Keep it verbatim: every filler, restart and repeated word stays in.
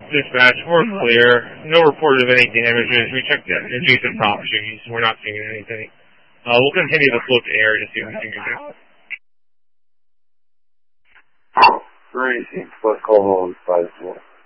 Dispatch, we're clear. No report of any damages. We checked the adjacent properties. We're not seeing anything. Uh, we'll continue to float the area to see what we can do. Three, six, foot call on five four.